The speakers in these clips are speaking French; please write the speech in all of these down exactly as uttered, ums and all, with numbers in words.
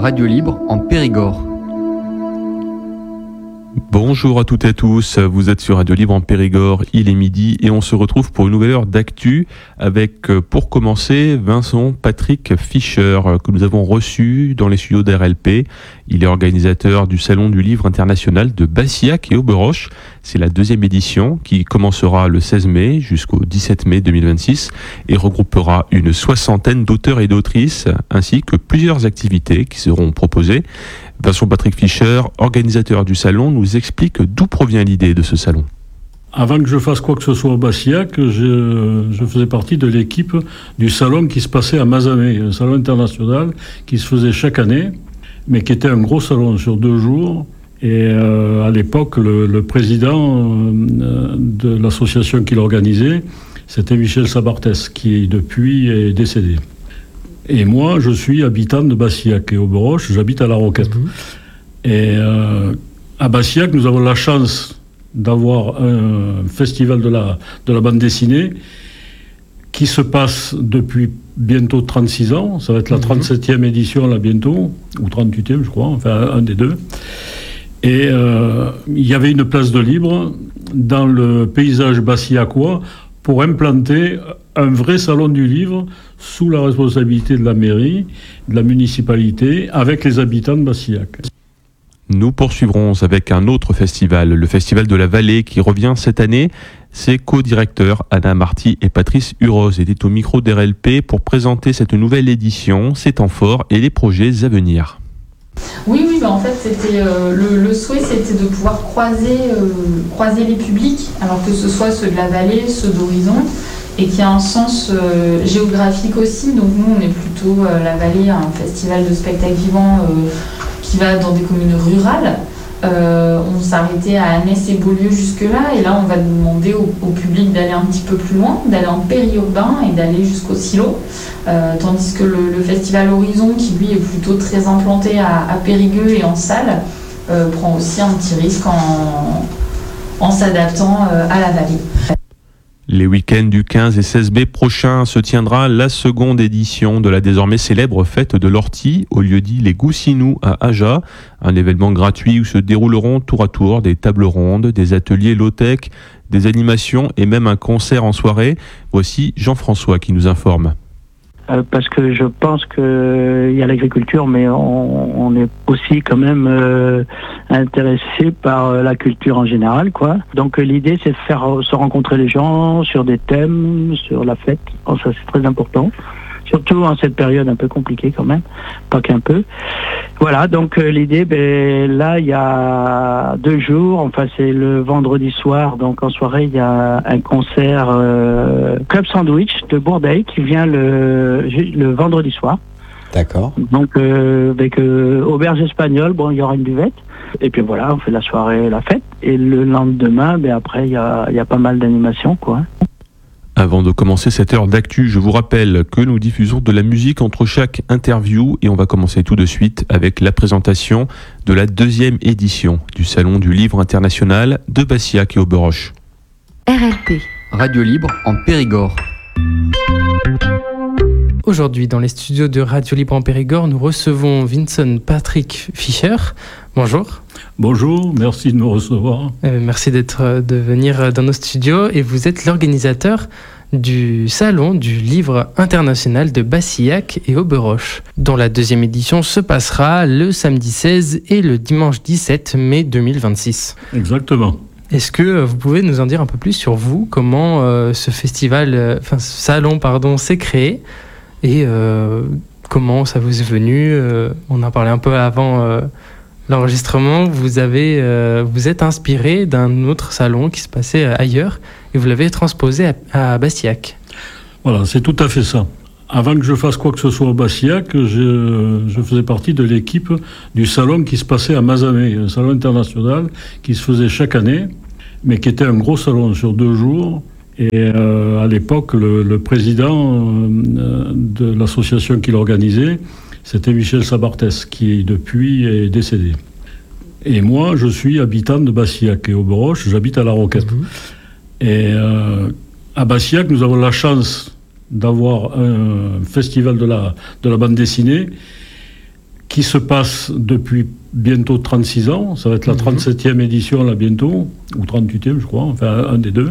Radio Libre en Périgord. Bonjour à toutes et à tous, vous êtes sur Radio Libre en Périgord, il est midi et on se retrouve pour une nouvelle heure d'actu avec, pour commencer, Vincent Patrick Fischer que nous avons reçu dans les studios d'R L P. Il est organisateur du Salon du Livre International de Bassillac et Auberoche. C'est la deuxième édition qui commencera le seize mai jusqu'au dix-sept mai deux mille vingt-six et regroupera une soixantaine d'auteurs et d'autrices ainsi que plusieurs activités qui seront proposées. Vincent Patrick Fischer, organisateur du salon, nous explique d'où provient l'idée de ce salon. Avant que je fasse quoi que ce soit au Bassillac, je, je faisais partie de l'équipe du salon qui se passait à Mazamet, un salon international qui se faisait chaque année, mais qui était un gros salon sur deux jours. Et euh, à l'époque, le, le président euh, de l'association qui l'organisait, c'était Michel Sabartès, qui depuis est décédé. Et moi, je suis habitant de Bassillac et Auberoche, j'habite à La Roquette. Mmh. Et euh, à Bassillac, nous avons la chance d'avoir un festival de la, de la bande dessinée qui se passe depuis bientôt trente-six ans. Ça va être la trente-septième édition là bientôt, ou trente-huitième je crois, enfin un des deux. Et euh, il y avait une place de libre dans le paysage bassillacois pour implanter un vrai salon du livre sous la responsabilité de la mairie, de la municipalité, avec les habitants de Bassillac. Nous poursuivrons avec un autre festival, le Festival de la Vallée, qui revient cette année. Ses co-directeurs, Anna Marty et Patrice Uroz, étaient au micro d'R L P pour présenter cette nouvelle édition, ses temps forts et les projets à venir. Oui, oui, bah en fait, c'était euh, le, le souhait, c'était de pouvoir croiser, euh, croiser les publics, alors que ce soit ceux de la vallée, ceux d'Horizon, et qui a un sens euh, géographique aussi. Donc nous, on est plutôt euh, la vallée, un festival de spectacle vivant euh, qui va dans des communes rurales. Euh, on s'arrêtait à Annès et Beaulieu jusque-là, et là, on va demander au, au public d'aller un petit peu plus loin, d'aller en périurbain et d'aller jusqu'au silo. Euh, tandis que le, le festival Horizon, qui lui est plutôt très implanté à, à Périgueux et en salle, euh, prend aussi un petit risque en, en s'adaptant euh, à la vallée. Les week-ends du quinze et seize mai prochains se tiendra la seconde édition de la désormais célèbre fête de l'ortie au lieu-dit Les Goussinous à Aja, un événement gratuit où se dérouleront tour à tour des tables rondes, des ateliers low-tech, des animations et même un concert en soirée. Voici Jean-François qui nous informe. Euh, parce que je pense qu'il euh, y a l'agriculture, mais on, on est aussi quand même euh, intéressé par euh, la culture en général, quoi. Donc euh, l'idée, c'est de faire euh, se rencontrer les gens sur des thèmes, sur la fête. Oh, ça, c'est très important. Surtout en cette période un peu compliquée quand même, pas qu'un peu. Voilà, donc euh, l'idée, ben, là, il y a deux jours, enfin c'est le vendredi soir, donc en soirée, il y a un concert euh, Club Sandwich de Bourdeil qui vient le, le vendredi soir. D'accord. Donc euh, avec euh, auberge espagnole, bon, il y aura une buvette. Et puis voilà, on fait la soirée, la fête. Et le lendemain, ben après, il y a, il y a pas mal d'animations, quoi. Avant de commencer cette heure d'actu, je vous rappelle que nous diffusons de la musique entre chaque interview et on va commencer tout de suite avec la présentation de la deuxième édition du Salon du Livre International de Bassillac et Auberoche. R L P, Radio Libre en Périgord. Aujourd'hui, dans les studios de Radio Libre en Périgord, nous recevons Vincent Patrick Fischer. Bonjour. Bonjour, merci de nous recevoir. Euh, merci d'être, de venir dans nos studios. Et vous êtes l'organisateur du Salon du Livre International de Bassillac et Auberoche, dont la deuxième édition se passera le samedi seize et le dimanche dix-sept mai deux mille vingt-six. Exactement. Est-ce que vous pouvez nous en dire un peu plus sur vous, comment euh, ce festival, euh, enfin ce salon, pardon, s'est créé et euh, comment ça vous est venu euh, On en parlait un peu avant euh, l'enregistrement. Vous avez, euh, vous êtes inspiré d'un autre salon qui se passait ailleurs et vous l'avez transposé à, à Bassillac. Voilà, c'est tout à fait ça. Avant que je fasse quoi que ce soit au Bassillac, je, je faisais partie de l'équipe du salon qui se passait à Mazamet, un salon international qui se faisait chaque année, mais qui était un gros salon sur deux jours. Et euh, à l'époque, le, le président euh, de l'association qui l'organisait, c'était Michel Sabartès, qui depuis est décédé. Et moi, je suis habitant de Bassillac et Auberoche, j'habite à La Roquette. Mmh. Et euh, à Bassillac, nous avons la chance d'avoir un festival de la, de la bande dessinée qui se passe depuis bientôt trente-six ans. Ça va être la trente-septième édition là bientôt, ou trente-huitième je crois, enfin un des deux.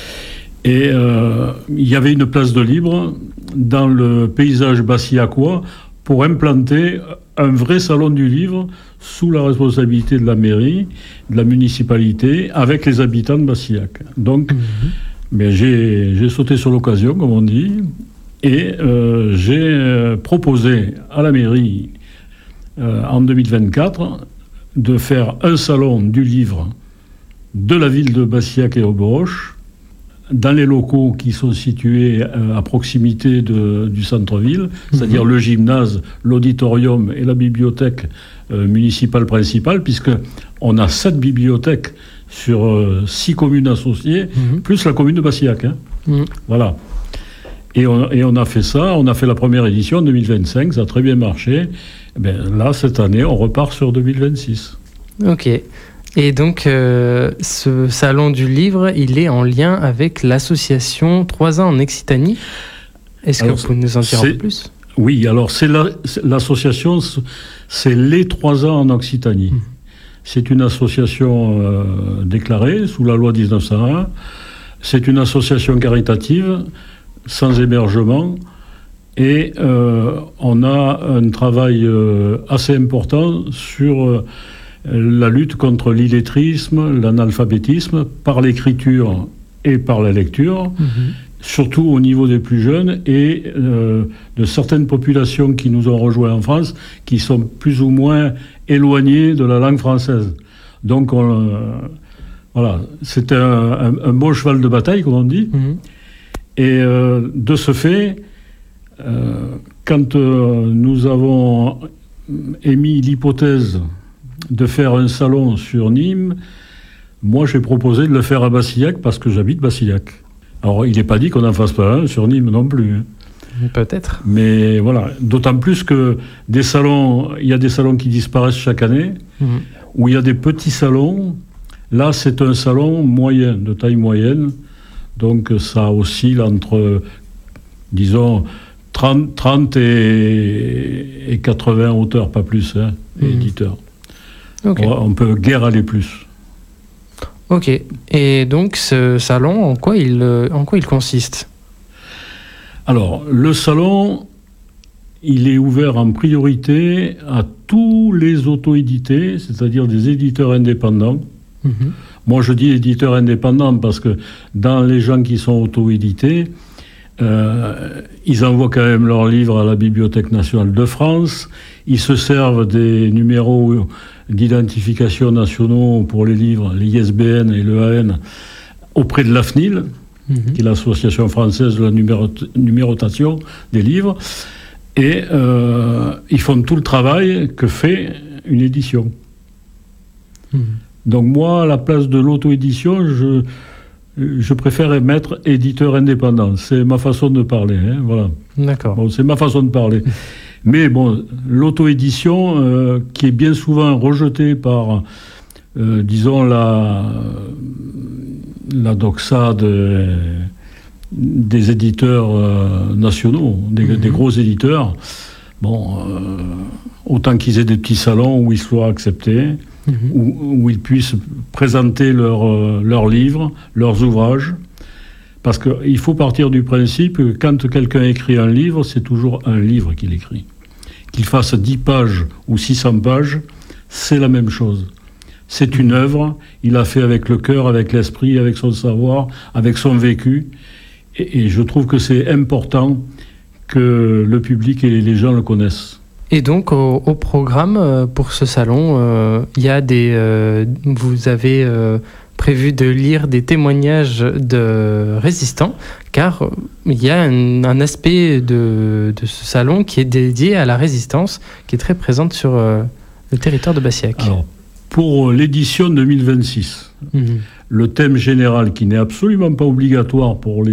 Et euh, il y avait une place de libre dans le paysage bassillacois pour implanter un vrai salon du livre sous la responsabilité de la mairie, de la municipalité, avec les habitants de Bassillac. Donc, mmh. ben, j'ai, j'ai sauté sur l'occasion, comme on dit, et euh, j'ai euh, proposé à la mairie, euh, en deux mille vingt-quatre, de faire un salon du livre de la ville de Bassillac et Auberoche, dans les locaux qui sont situés à proximité de, du centre-ville, mmh. c'est-à-dire le gymnase, l'auditorium et la bibliothèque euh, municipale principale, puisqu'on a sept bibliothèques sur euh, six communes associées, mmh. plus la commune de Bassillac. Hein. Mmh. Voilà. Et on, et on a fait ça, on a fait la première édition en deux mille vingt-cinq, ça a très bien marché. Et bien, là, cette année, on repart sur deux mille vingt-six. Ok. Et donc, euh, ce salon du livre, il est en lien avec l'association Trois ans en Occitanie. Est-ce alors, que vous pouvez nous en dire un peu plus ? Oui, alors c'est, la, c'est l'association, c'est les Trois ans en Occitanie. Mmh. C'est une association euh, déclarée sous la loi dix-neuf cent un. C'est une association caritative, sans hébergement. Et euh, on a un travail euh, assez important sur... Euh, la lutte contre l'illettrisme, l'analphabétisme, par l'écriture et par la lecture, mmh. surtout au niveau des plus jeunes et euh, de certaines populations qui nous ont rejoints en France, qui sont plus ou moins éloignées de la langue française. Donc, on, euh, voilà, c'est un, un, un bon cheval de bataille, comme on dit. Mmh. Et euh, de ce fait, euh, quand euh, nous avons émis l'hypothèse de faire un salon sur Nîmes, moi j'ai proposé de le faire à Bassillac parce que j'habite Bassillac. Alors il n'est pas dit qu'on n'en fasse pas un sur Nîmes non plus. Peut-être. Mais voilà, d'autant plus que des salons, il y a des salons qui disparaissent chaque année, mmh. où il y a des petits salons. Là c'est un salon moyen, de taille moyenne, donc ça oscille entre, disons, trente, trente et, et quatre-vingts auteurs, pas plus, hein, mmh. éditeurs. Okay. On, on peut guère aller plus. Ok. Et donc, ce salon, en quoi il, en quoi il consiste ? Alors, le salon, il est ouvert en priorité à tous les auto-édités, c'est-à-dire des éditeurs indépendants. Mm-hmm. Moi, je dis éditeurs indépendants parce que dans les gens qui sont auto-édités, euh, ils envoient quand même leurs livres à la Bibliothèque nationale de France. Ils se servent des numéros d'identification nationaux pour les livres, les I S B N et le A N, auprès de l'A F N I L, mmh. qui est l'Association française de la numérot- numérotation des livres. Et euh, ils font tout le travail que fait une édition. Mmh. Donc moi, à la place de l'auto-édition, je, je préfère mettre éditeur indépendant. C'est ma façon de parler. Hein, voilà. D'accord. Bon, c'est ma façon de parler. Mais bon, l'auto-édition, euh, qui est bien souvent rejetée par, euh, disons, la, la doxa de, des éditeurs euh, nationaux, des, mmh. des gros éditeurs, bon, euh, autant qu'ils aient des petits salons où ils soient acceptés, mmh. où, où ils puissent présenter leurs euh, leurs livres, leurs ouvrages. Parce qu'il faut partir du principe que quand quelqu'un écrit un livre, c'est toujours un livre qu'il écrit. Qu'il fasse dix pages ou six cents pages, c'est la même chose. C'est une œuvre, il a fait avec le cœur, avec l'esprit, avec son savoir, avec son vécu. Et, et je trouve que c'est important que le public et les gens le connaissent. Et donc, au, au programme, pour ce salon, euh, il y a des... Euh, vous avez... Euh, prévu de lire des témoignages de résistants, car il y a un, un aspect de, de ce salon qui est dédié à la résistance, qui est très présente sur euh, le territoire de Bassillac. Alors, pour l'édition deux mille vingt-six, mmh. le thème général, qui n'est absolument pas obligatoire pour les